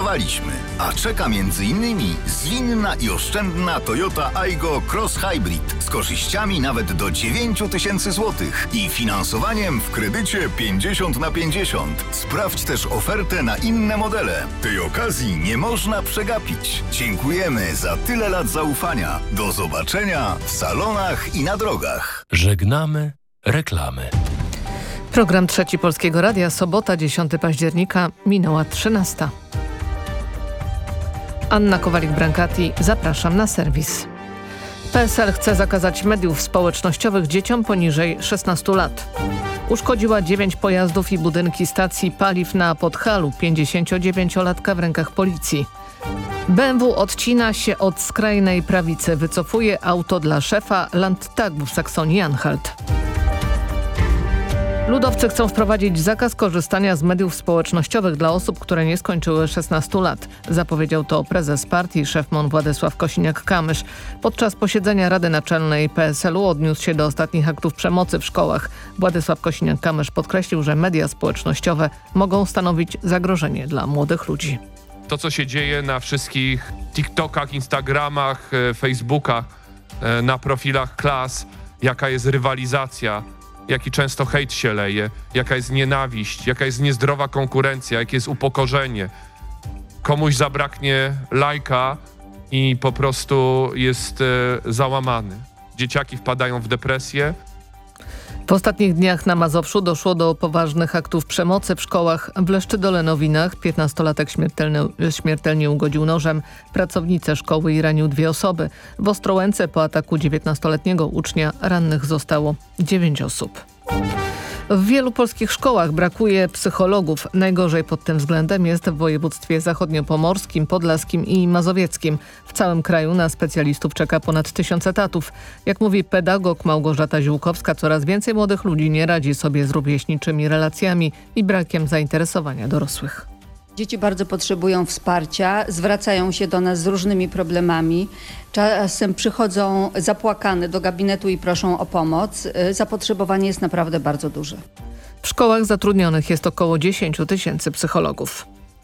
przygotowaliśmy. A czeka m.in. zwinna i oszczędna Toyota Aygo Cross Hybrid z korzyściami nawet do 9 000 złotych i finansowaniem w kredycie 50/50. Sprawdź też ofertę na inne modele. Tej okazji nie można przegapić. Dziękujemy za tyle lat zaufania. Do zobaczenia w salonach i na drogach. Żegnamy reklamy. Program Trzeci Polskiego Radia, sobota 10 października, minęła 13. Anna Kowalik-Brankati, zapraszam na serwis. PSL chce zakazać mediów społecznościowych dzieciom poniżej 16 lat. Uszkodziła 9 pojazdów i budynki stacji paliw na Podhalu, 59-latka w rękach policji. BMW odcina się od skrajnej prawicy, wycofuje auto dla szefa Landtagu w Saksonii-Anhalt. Ludowcy chcą wprowadzić zakaz korzystania z mediów społecznościowych dla osób, które nie skończyły 16 lat. Zapowiedział to prezes partii, szef MON Władysław Kosiniak-Kamysz. Podczas posiedzenia Rady Naczelnej PSL-u odniósł się do ostatnich aktów przemocy w szkołach. Władysław Kosiniak-Kamysz podkreślił, że media społecznościowe mogą stanowić zagrożenie dla młodych ludzi. To, co się dzieje na wszystkich TikTokach, Instagramach, Facebookach, na profilach klas, jaka jest rywalizacja, jaki często hejt się leje, jaka jest nienawiść, jaka jest niezdrowa konkurencja, jakie jest upokorzenie. Komuś zabraknie lajka i po prostu jest załamany. Dzieciaki wpadają w depresję. W ostatnich dniach na Mazowszu doszło do poważnych aktów przemocy w szkołach. W Leszczydole-Nowinach 15-latek śmiertelnie ugodził nożem pracownicę szkoły i ranił 2 osoby. W Ostrołęce po ataku 19-letniego ucznia rannych zostało 9 osób. W wielu polskich szkołach brakuje psychologów. Najgorzej pod tym względem jest w województwie zachodniopomorskim, podlaskim i mazowieckim. W całym kraju na specjalistów czeka ponad 1000 etatów. Jak mówi pedagog Małgorzata Ziółkowska, coraz więcej młodych ludzi nie radzi sobie z rówieśniczymi relacjami i brakiem zainteresowania dorosłych. Dzieci bardzo potrzebują wsparcia, zwracają się do nas z różnymi problemami. Czasem przychodzą zapłakane do gabinetu i proszą o pomoc. Zapotrzebowanie jest naprawdę bardzo duże. W szkołach zatrudnionych jest około 10 000 psychologów.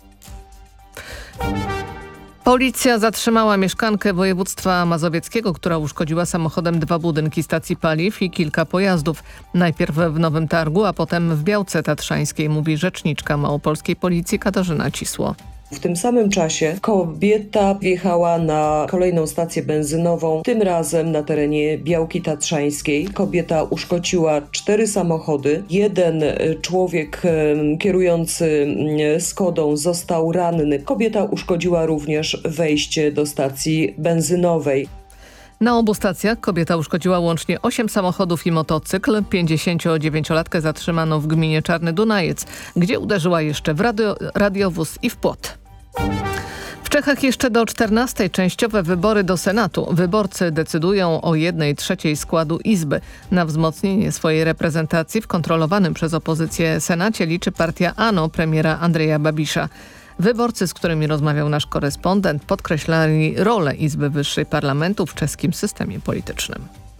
Policja zatrzymała mieszkankę województwa mazowieckiego, która uszkodziła samochodem 2 budynki stacji paliw i kilka pojazdów. Najpierw w Nowym Targu, a potem w Białce Tatrzańskiej, mówi rzeczniczka małopolskiej policji Katarzyna Cisło. W tym samym czasie kobieta wjechała na kolejną stację benzynową, tym razem na terenie Białki Tatrzańskiej. Kobieta uszkodziła 4 samochody. Jeden człowiek kierujący Skodą został ranny. Kobieta uszkodziła również wejście do stacji benzynowej. Na obu stacjach kobieta uszkodziła łącznie 8 samochodów i motocykl. 59-latkę zatrzymano w gminie Czarny Dunajec, gdzie uderzyła jeszcze w radiowóz i w płot. W Czechach jeszcze do 14 częściowe wybory do Senatu. Wyborcy decydują o 1/3 składu Izby. Na wzmocnienie swojej reprezentacji w kontrolowanym przez opozycję Senacie liczy partia ANO premiera Andreja Babisza. Wyborcy, z którymi rozmawiał nasz korespondent, podkreślali rolę Izby Wyższej Parlamentu w czeskim systemie politycznym.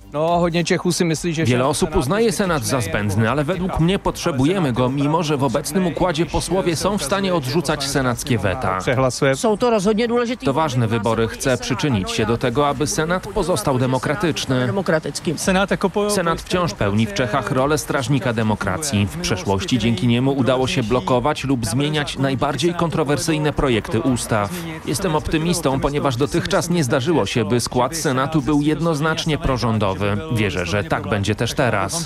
Wiele osób uznaje Senat za zbędny, ale według mnie potrzebujemy go, mimo że w obecnym układzie posłowie są w stanie odrzucać senackie weta. To ważne wybory. Chcę przyczynić się do tego, aby Senat pozostał demokratyczny. Senat wciąż pełni w Czechach rolę strażnika demokracji. W przeszłości dzięki niemu udało się blokować lub zmieniać najbardziej kontrowersyjne projekty ustaw. Jestem optymistą, ponieważ dotychczas nie zdarzyło się, by skład Senatu był jednoznacznie prorządowy. Wierzę, że tak będzie też teraz.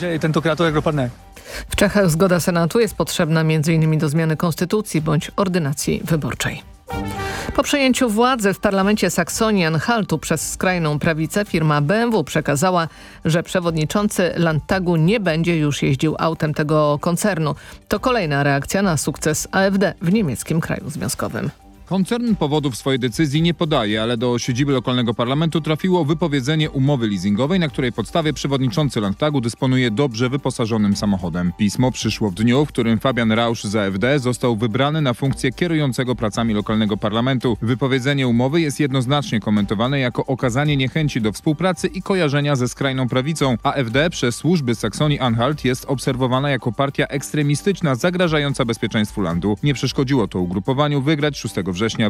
W Czechach zgoda Senatu jest potrzebna m.in. do zmiany konstytucji bądź ordynacji wyborczej. Po przejęciu władzy w parlamencie Saksonii-Anhaltu przez skrajną prawicę firma BMW przekazała, że przewodniczący Landtagu nie będzie już jeździł autem tego koncernu. To kolejna reakcja na sukces AfD w niemieckim kraju związkowym. Koncern powodów swojej decyzji nie podaje, ale do siedziby lokalnego parlamentu trafiło wypowiedzenie umowy leasingowej, na której podstawie przewodniczący Landtagu dysponuje dobrze wyposażonym samochodem. Pismo przyszło w dniu, w którym Fabian Rausch z AfD został wybrany na funkcję kierującego pracami lokalnego parlamentu. Wypowiedzenie umowy jest jednoznacznie komentowane jako okazanie niechęci do współpracy i kojarzenia ze skrajną prawicą. AfD przez służby Saksonii-Anhalt jest obserwowana jako partia ekstremistyczna zagrażająca bezpieczeństwu landu. Nie przeszkodziło to ugrupowaniu wygrać 6 września